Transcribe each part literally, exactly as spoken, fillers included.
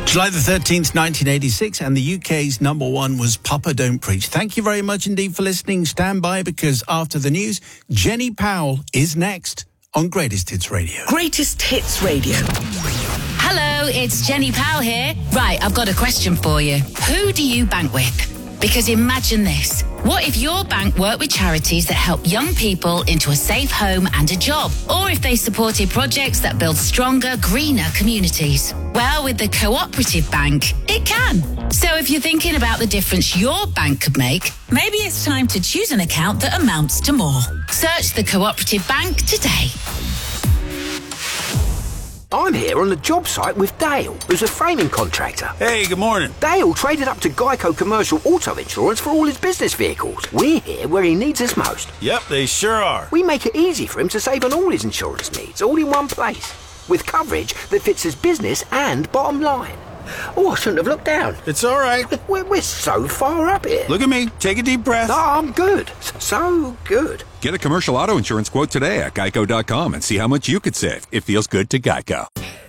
July the thirteenth, nineteen eighty-six, and the U K's number one was Papa Don't Preach. Thank you very much indeed for listening. Stand by, because after the news, Jenny Powell is next on Greatest Hits Radio. Greatest Hits Radio. Hello, it's Jenny Powell here. Right, I've got a question for you. Who do you bank with? Because imagine this. What if your bank worked with charities that help young people into a safe home and a job? Or if they supported projects that build stronger, greener communities? Well, with the Cooperative Bank, it can. So if you're thinking about the difference your bank could make, maybe it's time to choose an account that amounts to more. Search the Cooperative Bank today. I'm here on the job site with Dale, who's a framing contractor. Hey, good morning. Dale traded up to Geico Commercial Auto Insurance for all his business vehicles. We're here where he needs us most. Yep, they sure are. We make it easy for him to save on all his insurance needs, all in one place, with coverage that fits his business and bottom line. Oh, I shouldn't have looked down. It's all right. We're, we're so far up here. Look at me. Take a deep breath. No, I'm good. So good. Get a commercial auto insurance quote today at geico dot com and see how much you could save. It feels good to Geico.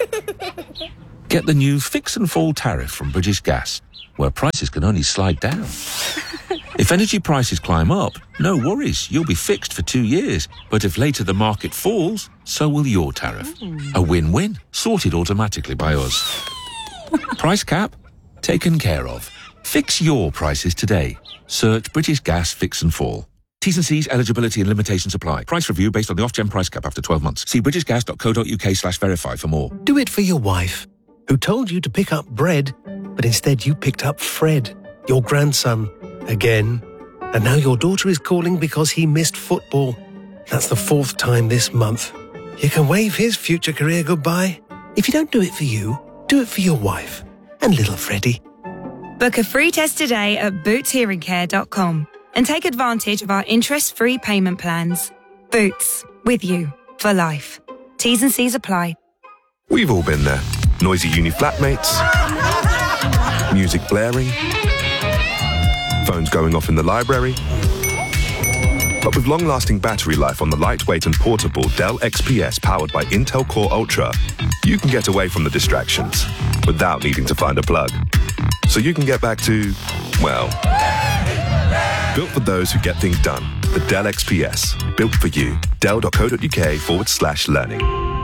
Get the new Fix and Fall tariff from British Gas, where prices can only slide down. If energy prices climb up, no worries, you'll be fixed for two years. But if later the market falls, so will your tariff. A win-win, sorted automatically by us. Price cap? Taken care of. Fix your prices today. Search British Gas Fix and Fall. T's and C's, eligibility and limitations apply. Price review based on the off-gen price cap after twelve months. See british gas dot co dot uk slash verify for more. Do it for your wife, who told you to pick up bread, but instead you picked up Fred, your grandson, again. And now your daughter is calling because he missed football. That's the fourth time this month. You can wave his future career goodbye. If you don't do it for you, do it for your wife and little Freddie. Book a free test today at boots hearing care dot com and take advantage of our interest-free payment plans. Boots, with you for life. T's and C's apply. We've all been there. Noisy uni flatmates, music blaring, phones going off in the library. But with long-lasting battery life on the lightweight and portable Dell X P S powered by Intel Core Ultra, you can get away from the distractions without needing to find a plug. So you can get back to, well, built for those who get things done. The Dell X P S, built for you. dell dot co dot uk forward slash learning.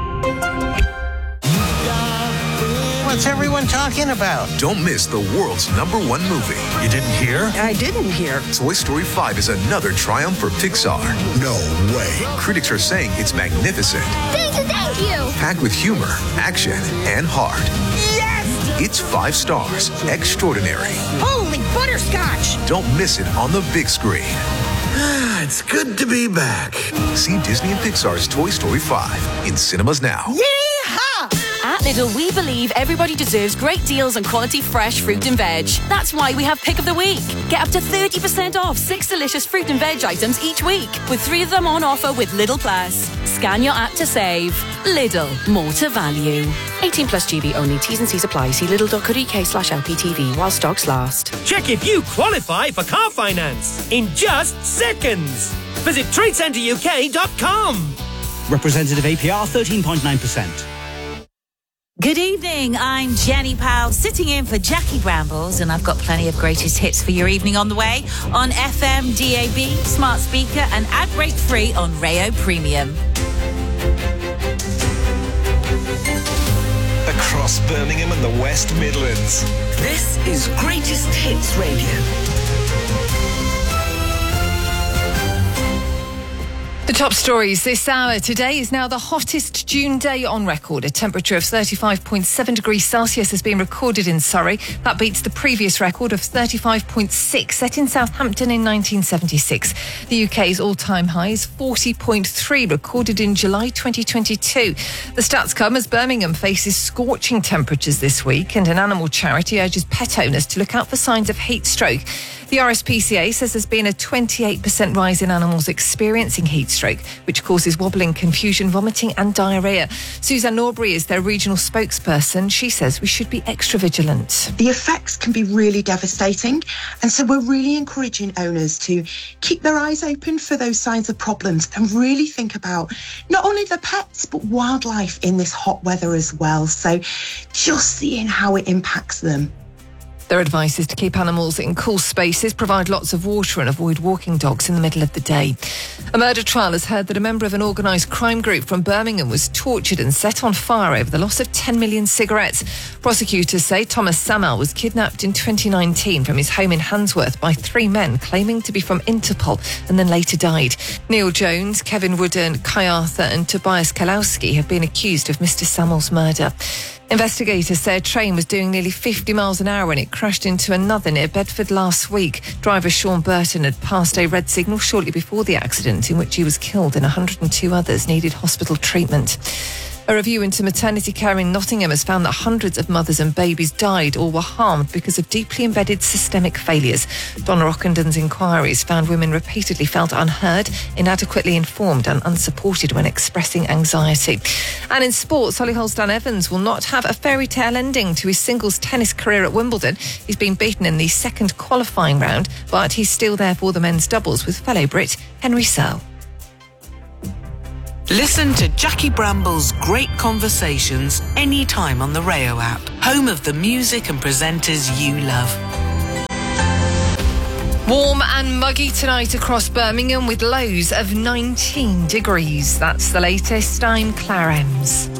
What's everyone talking about? Don't miss the world's number one movie. You didn't hear? I didn't hear. Toy Story five is another triumph for Pixar. No way. Critics are saying it's magnificent. Thank you, thank you. Packed with humor, action, and heart. Yes! It's five stars. Extraordinary. Holy butterscotch! Don't miss it on the big screen. It's good to be back. See Disney and Pixar's Toy Story five in cinemas now. Yeehaw! At Lidl, we believe everybody deserves great deals and quality fresh fruit and veg. That's why we have Pick of the Week. Get up to thirty percent off six delicious fruit and veg items each week, with three of them on offer with Lidl Plus. Scan your app to save. Lidl, more to value. eighteen plus G B only. T's and C's apply. See lidl dot co dot uk slash L P T V while stocks last. Check if you qualify for car finance in just seconds. Visit trade centre U K dot com. Representative A P R thirteen point nine percent. Good evening, I'm Jenny Powell, sitting in for Jackie Brambles, and I've got plenty of greatest hits for your evening on the way on F M, D A B, smart speaker and ad break free on Rayo Premium. Across Birmingham and the West Midlands. This is Greatest Hits Radio. The top stories this hour. Today is now the hottest June day on record. A temperature of thirty-five point seven degrees Celsius has been recorded in Surrey. That beats the previous record of thirty-five point six set in Southampton in nineteen seventy-six. The U K's all-time high is forty point three, recorded in July twenty twenty-two. The stats come as Birmingham faces scorching temperatures this week, and an animal charity urges pet owners to look out for signs of heat stroke. The R S P C A says there's been a twenty-eight percent rise in animals experiencing heat stroke, which causes wobbling, confusion, vomiting and diarrhoea. Suzanne Norbury is their regional spokesperson. She says we should be extra vigilant. The effects can be really devastating, and so we're really encouraging owners to keep their eyes open for those signs of problems and really think about not only the pets but wildlife in this hot weather as well. So just seeing how it impacts them. Their advice is to keep animals in cool spaces, provide lots of water and avoid walking dogs in the middle of the day. A murder trial has heard that a member of an organised crime group from Birmingham was tortured and set on fire over the loss of ten million cigarettes. Prosecutors say Thomas Samal was kidnapped in twenty nineteen from his home in Handsworth by three men claiming to be from Interpol and then later died. Neil Jones, Kevin Wooden, Kai Arthur and Tobias Kalowski have been accused of Mister Samal's murder. Investigators say a train was doing nearly fifty miles an hour when it crashed into another near Bedford last week. Driver Sean Burton had passed a red signal shortly before the accident, in which he was killed and one hundred two others needed hospital treatment. A review into maternity care in Nottingham has found that hundreds of mothers and babies died or were harmed because of deeply embedded systemic failures. Donna Ockendon's inquiries found women repeatedly felt unheard, inadequately informed and unsupported when expressing anxiety. And in sports, Solihull's Dan Evans will not have a fairy tale ending to his singles tennis career at Wimbledon. He's been beaten in the second qualifying round, but he's still there for the men's doubles with fellow Brit Henry Searle. Listen to Jackie Bramble's Great Conversations anytime on the Rayo app, home of the music and presenters you love. Warm and muggy tonight across Birmingham with lows of nineteen degrees. That's the latest. I'm Claire Ems.